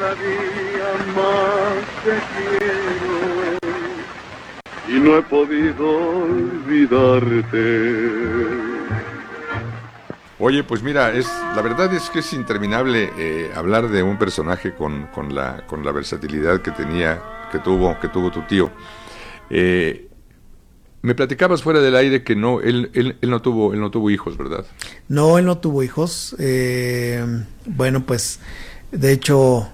día más te quiero y no he podido olvidarte. Oye, pues mira, la verdad es que es interminable hablar de un personaje con la versatilidad que tuvo tu tío. Me platicabas fuera del aire que él no tuvo hijos, ¿verdad? No, él no tuvo hijos. Bueno, pues, de hecho,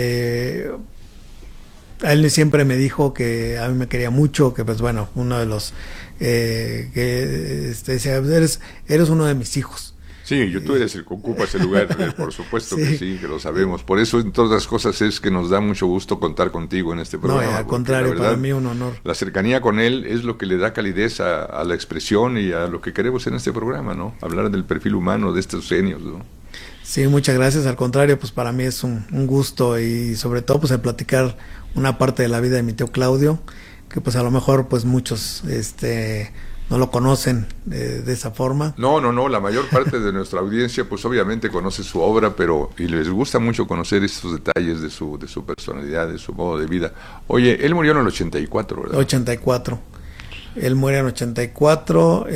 a él siempre me dijo que a mí me quería mucho, que pues bueno, uno de los que decía, eres uno de mis hijos. Sí, tú eres el que ocupa ese lugar, por supuesto. Sí. Que sí, que lo sabemos. Por eso, en todas las cosas, es que nos da mucho gusto contar contigo en este programa. No, al contrario, verdad, para mí un honor. La cercanía con él es lo que le da calidez a la expresión y a lo que queremos en este programa, ¿no? Hablar del perfil humano de estos genios, ¿no? Sí, muchas gracias. Al contrario, pues para mí es un gusto y sobre todo pues el platicar una parte de la vida de mi tío Claudio, que pues a lo mejor pues muchos no lo conocen de esa forma. No, la mayor parte de nuestra audiencia pues obviamente conoce su obra, y les gusta mucho conocer estos detalles de su personalidad, de su modo de vida. Oye, él murió en el 84, ¿verdad? 84. Él muere en 84,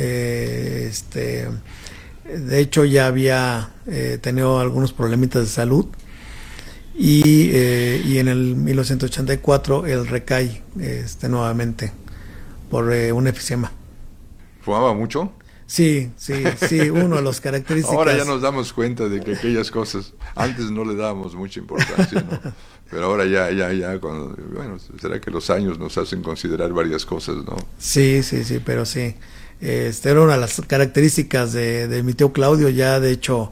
de hecho ya había tenido algunos problemitas de salud y en el 1984 él recae nuevamente por un efisema. ¿Fumaba mucho? Sí, uno de los características. Ahora ya nos damos cuenta de que aquellas cosas, antes no le dábamos mucha importancia, ¿no? Pero ahora ya, bueno, será que los años nos hacen considerar varias cosas, ¿no? Sí, pero sí. Era una de las características de mi tío Claudio, ya de hecho,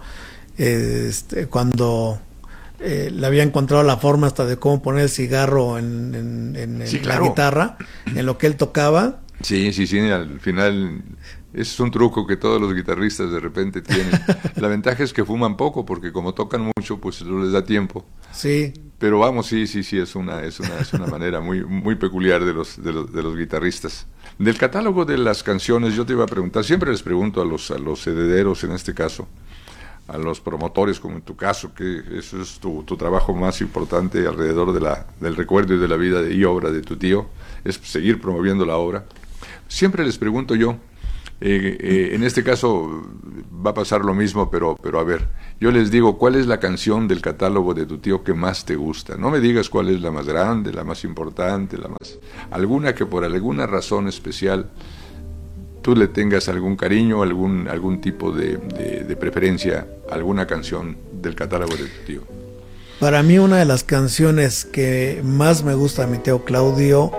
cuando le había encontrado la forma hasta de cómo poner el cigarro en sí, la guitarra, en lo que él tocaba. Sí, al final es un truco que todos los guitarristas de repente tienen. La ventaja es que fuman poco, porque como tocan mucho, pues no les da tiempo. Sí. Pero vamos, sí, es una manera muy, muy peculiar de los guitarristas. Del catálogo de las canciones, yo te iba a preguntar, siempre les pregunto a los herederos, en este caso, a los promotores, como en tu caso, que eso es tu trabajo más importante alrededor del recuerdo y de la vida y obra de tu tío, es seguir promoviendo la obra. Siempre les pregunto yo, en este caso va a pasar lo mismo, pero a ver, yo les digo, ¿cuál es la canción del catálogo de tu tío que más te gusta? No me digas cuál es la más grande, la más importante, alguna que por alguna razón especial tú le tengas algún cariño, algún tipo de preferencia, alguna canción del catálogo de tu tío. Para mí una de las canciones que más me gusta de mi tío Claudio,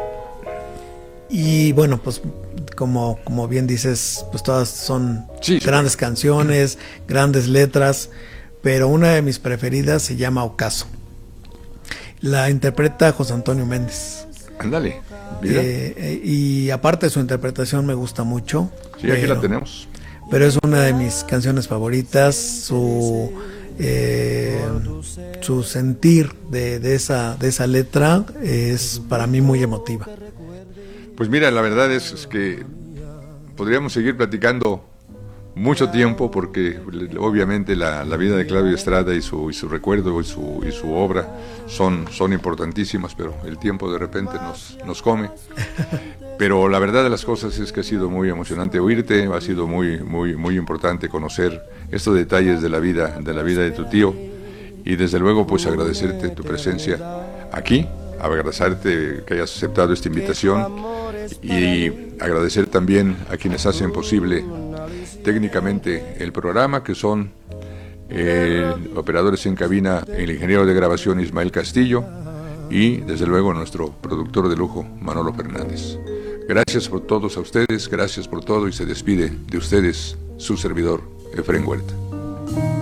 y bueno, pues como bien dices, pues todas son grandes canciones, grandes letras, pero una de mis preferidas se llama Ocaso. La interpreta José Antonio Méndez. Ándale, mira. Y aparte de su interpretación me gusta mucho. Sí, aquí la tenemos. Pero es una de mis canciones favoritas, su sentir de esa letra es para mí muy emotiva. Pues mira, la verdad es que podríamos seguir platicando mucho tiempo, porque obviamente la vida de Claudio Estrada y su recuerdo y su obra son importantísimas, pero el tiempo de repente nos come. Pero la verdad de las cosas es que ha sido muy emocionante oírte, ha sido muy, muy, muy importante conocer estos detalles de la vida de tu tío, y desde luego pues agradecerte tu presencia aquí, agradecerte que hayas aceptado esta invitación, y agradecer también a quienes hacen posible técnicamente el programa, que son operadores en cabina, el ingeniero de grabación Ismael Castillo, y desde luego nuestro productor de lujo Manolo Fernández. Gracias por todos a ustedes, gracias por todo, y se despide de ustedes su servidor Efraín Huerta.